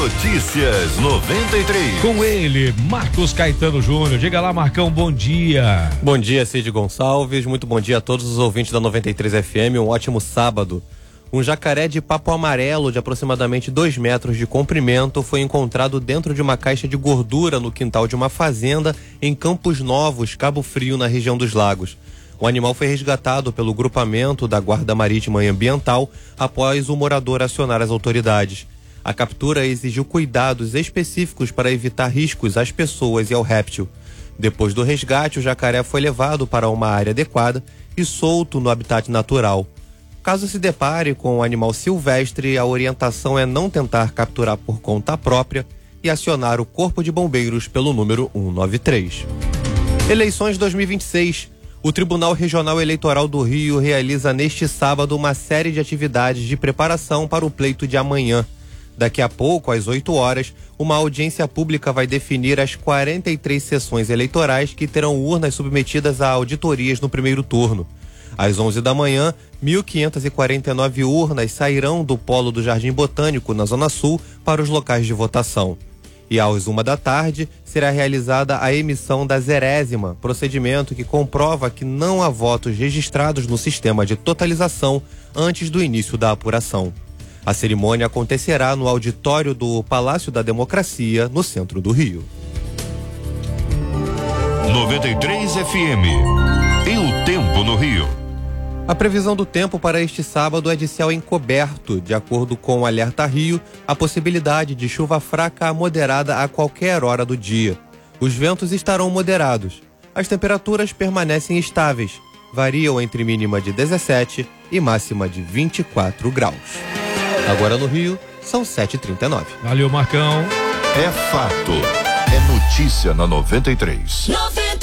Notícias 93. Com ele, Marcos Caetano Júnior. Diga lá, Marcão, bom dia. Bom dia, Cid Gonçalves. Muito bom dia a todos os ouvintes da 93 FM. Um ótimo sábado. Um jacaré de papo amarelo de aproximadamente 2 metros de comprimento foi encontrado dentro de uma caixa de gordura no quintal de uma fazenda em Campos Novos, Cabo Frio, na região dos Lagos. O animal foi resgatado pelo grupamento da Guarda Marítima e Ambiental após o morador acionar as autoridades. A captura exigiu cuidados específicos para evitar riscos às pessoas e ao réptil. Depois do resgate, o jacaré foi levado para uma área adequada e solto no habitat natural. Caso se depare com um animal silvestre, a orientação é não tentar capturar por conta própria e acionar o Corpo de Bombeiros pelo número 193. Eleições 2026. O Tribunal Regional Eleitoral do Rio realiza neste sábado uma série de atividades de preparação para o pleito de amanhã. Daqui a pouco, às 8 horas, uma audiência pública vai definir as 43 sessões eleitorais que terão urnas submetidas a auditorias no primeiro turno. Às 11 da manhã, 1.549 urnas sairão do polo do Jardim Botânico, na Zona Sul, para os locais de votação. E às 1 da tarde, será realizada a emissão da 0ª, procedimento que comprova que não há votos registrados no sistema de totalização antes do início da apuração. A cerimônia acontecerá no auditório do Palácio da Democracia, no centro do Rio. 93 FM. E o tempo no Rio? A previsão do tempo para este sábado é de céu encoberto. De acordo com o Alerta Rio, a possibilidade de chuva fraca a moderada a qualquer hora do dia. Os ventos estarão moderados. As temperaturas permanecem estáveis. Variam entre mínima de 17 e máxima de 24 graus. Agora no Rio, são 7h39. Valeu, Marcão. É fato. É notícia na 93.